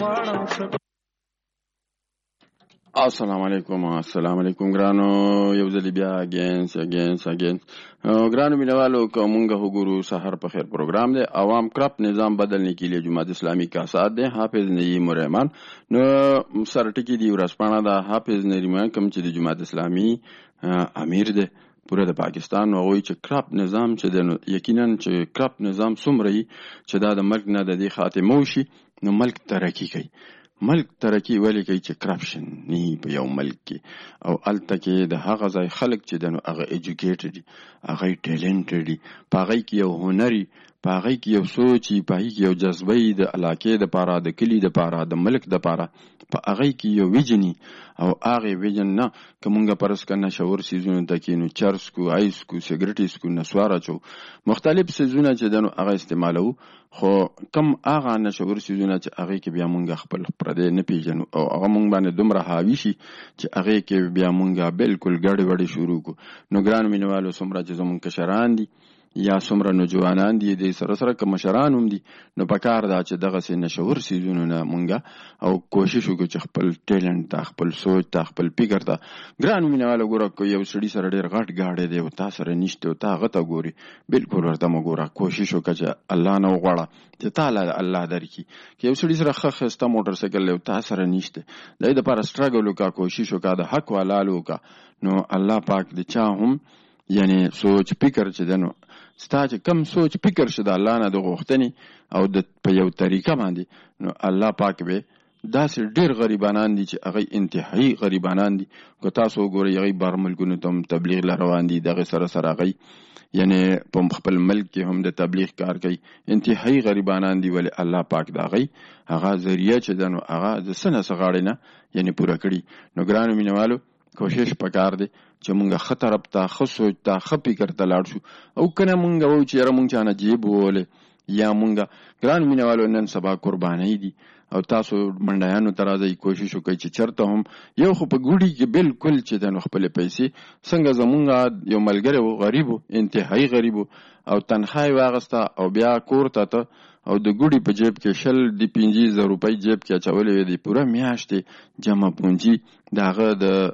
السلام علیکم ګرانو یو ځل بیا اگینس ګرانو مینوالو کومګه وګورو سحر په خیر پروګرام دی عوام کرپ نظام بدلنے کے لیے جماعت اسلامی کا ساتھ دیں حافظ نعیم الرحمن نو سرټکی دی ورسپانه دا حافظ نعیم کوم چې د جماعت اسلامی امیر دی پوره د پاکستان نو وایي چې کرپ نظام چې د یقینا چې کرپ نظام سمري چې دا د ملک نه د دې خاتمه وشي نو ملک ترقی کوي ملک ترقی ولی کوي چې کرپشن نه په یو ملک کې او الته کې د هغه ځای خلک چې د هغه ایجوکیټډ دي هغه ټیلنټډ دي په هغه کې یو هنري په هغه کې یو سوچي په هغه کې یو جذبه د علاقې د پاره د کلی د پاره د ملک د پاره په هغه کې یو ویژني او هغه ویژن نه کومګه پرس کنه شاور سيزونه د کینو چرس کو آیس کو سیګریټ کو نسوارا چو مختلف سيزونه چې د هغه استعمالو خو کم هغه نشور سيزونه چې هغه کې بیا مونږ خپل پردې نه پیژنو او هغه مونږ باندې دومره حاوی شي چې هغه کې بیا مونږه بالکل ګډ وډ شروع کو نو ګران مینوالو سمره چې زمونږ کشران دي یا سمره نوجوانان دي د سره سره کوم مشران هم دي نو پکار دا چې دغه سي نشور سيزونه نه مونږه او کوشش وکړو چې خپل ټیلنټ ته خپل سوچ ته خپل فکر ته ګران مینوالو ګوره کو یو سړي سره ډېر غټ گاډي دی او تاسو سره نشته او تاسو غته ګوري بالکل ورته مګوره کوشش وکړه چې الله نه وغواړه چې تعالی الله درکې چې یو سړي سره خسته موټر سایکل له تاسو سره نشته دای د پر سټرګل وکړه کوشش وکړه د حق والالو وکړه نو الله پاک د چا هم یعنی سوچ فکر چې دنو ستا چې کم سوچ فکر شد الله نه د غوښتنې او د په یو طریقه باندې نو الله پاک به داسې ډېر غریبانان دي چې هغه انتهایی غریبانان دي که تاسو وګورئ هغه بهر ملکونو ته هم تبلیغ له روان دي دغه سره سره هغه یعنی په خپل ملک کې هم د تبلیغ کار کوي انتهایی غریبانان دي ولی الله پاک دا هغه ذریعہ چې دنو هغه د سنه سغاړي نه یعنی پوره کړي نو ګرانو مینوالو کوشش پکار دی چې مونږه خطر اپ تا خصوص تا خپي کرته لاړ شو او کنه مونږه و چې را مونږ چانه جیب وله یا مونږه ګران مینوالو نن سبا قرباني دي او تاسو منډیانو ترازی کوشش وکړئ چې چرته هم یو خو په ګوډي کې بالکل چې د خپل پیسې څنګه زمونږه یو ملګری و غریب انتهایی غریب او تنخواه واغسته او بیا کور ته او د ګوډي په جیب کې شل د 50,000 روپۍ جیب کې اچولې وي د پوره میاشتې جمع پونجي دغه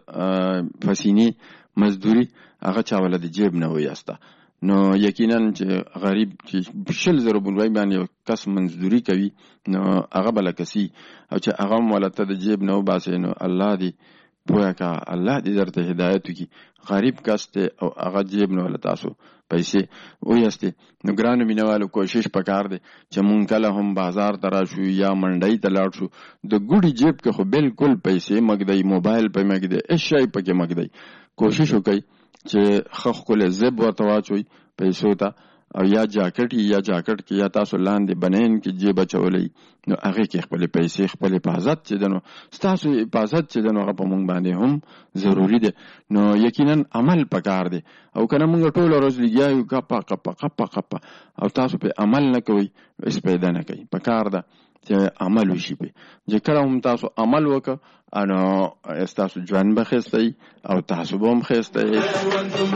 د فسینی مزدوري هغه چاوله د جیب نه ویاسته نو یقینا چې غریب چې 60,000 روپۍ باندې کس مزدوري کوي نو هغه بل کسي او چې هغه ولته د جیب نه وباسي نو الله دې پوهه کا الله دې درته هدایت وکړي غریب کسته او هغه جیب نه ولته تاسو پیسې ویاسته نو ګرانو مینوالو کوشش پکار دی چې مونږ کله هم بازار ته راشو یا منډۍ ته لاړ شو د ګوډي جیب کې خو بالکل پیسې مګدی موبایل په مګدی هیڅ شی پکې مګدی کوشش وکړئ چې خخ کله زب ورته واچوي پیسو ته او یا جاکټ کې یا تاسو لاندې بنین کې جیب چولې نو هغه کې خپل پیسې خپل حفاظت چې دنو تاسو حفاظت چې دنو هغه په مونږ باندې هم ضروری ده نو یقینا عمل پکار دی او کنه مونږ ټول ورځ لګیاو کپا او تاسو په عمل نه کوئ اس پیدا نه کوي پکار ده چې عمل وشي په چې کله هم تاسو عمل وکړه انو تاسو ژوند به خسته او تاسو به هم خسته